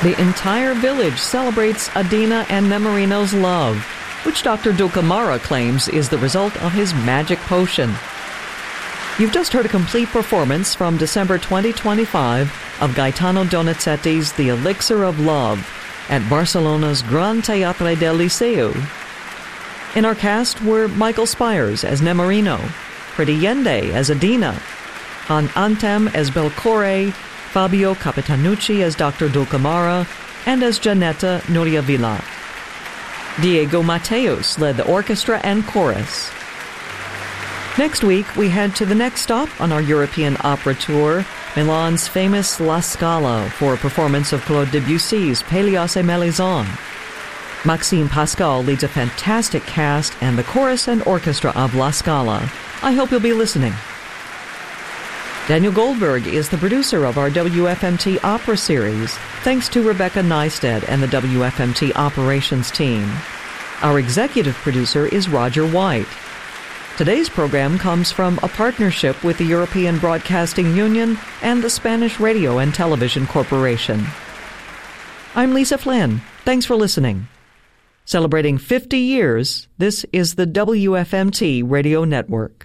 The entire village celebrates Adina and Nemorino's love, which Dr. Dulcamara claims is the result of his magic potion. You've just heard a complete performance from December 2025 of Gaetano Donizetti's The Elixir of Love at Barcelona's Gran Teatre del Liceu. In our cast were Michael Spires as Nemorino, Pretty Yende as Adina, Han Antem as Belcore, Fabio Capitanucci as Dr. Dulcamara, and as Janetta Nuriavilla. Diego Mateos led the orchestra and chorus. Next week, we head to the next stop on our European opera tour, Milan's famous La Scala, for a performance of Claude Debussy's Pélias et Mélisande. Maxime Pascal leads a fantastic cast and the chorus and orchestra of La Scala. I hope you'll be listening. Daniel Goldberg is the producer of our WFMT Opera Series, thanks to Rebecca Neisted and the WFMT Operations team. Our executive producer is Roger White. Today's program comes from a partnership with the European Broadcasting Union and the Spanish Radio and Television Corporation. I'm Lisa Flynn. Thanks for listening. Celebrating 50 years, this is the WFMT Radio Network.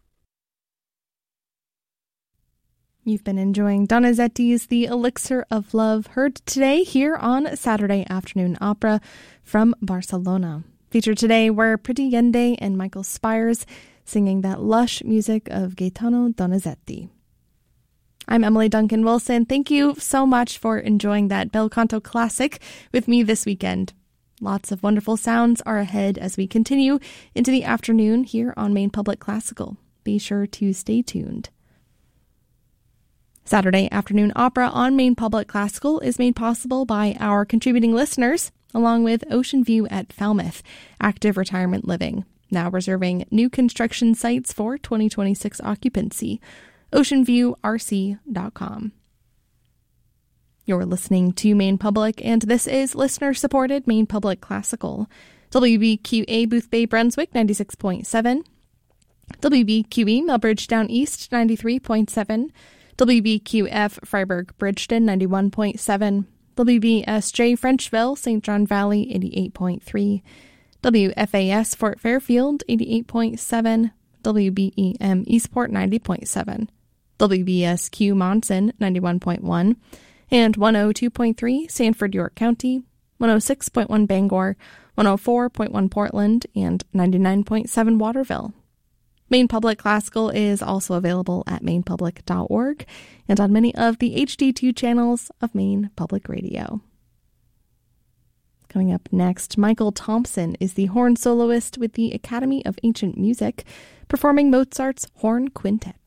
You've been enjoying Donizetti's The Elixir of Love, heard today here on Saturday Afternoon Opera from Barcelona. Featured today were Pretty Yende and Michael Spires singing that lush music of Gaetano Donizetti. I'm Emily Duncan Wilson. Thank you so much for enjoying that bel canto classic with me this weekend. Lots of wonderful sounds are ahead as we continue into the afternoon here on Maine Public Classical. Be sure to stay tuned. Saturday Afternoon Opera on Maine Public Classical is made possible by our contributing listeners, along with Ocean View at Falmouth, active retirement living, now reserving new construction sites for 2026 occupancy. OceanviewRC.com. You're listening to Maine Public, and this is listener-supported Maine Public Classical. WBQA Booth Bay, Brunswick, 96.7. WBQE Melbridge Down East, 93.7. WBQF Freiburg Bridgeton 91.7, WBSJ Frenchville St. John Valley 88.3, WFAS Fort Fairfield 88.7, WBEM Eastport 90.7, WBSQ Monson 91.1, and 102.3 Sanford York County, 106.1 Bangor, 104.1 Portland, and 99.7 Waterville. Maine Public Classical is also available at mainepublic.org and on many of the HD2 channels of Maine Public Radio. Coming up next, Michael Thompson is the horn soloist with the Academy of Ancient Music, performing Mozart's Horn Quintet.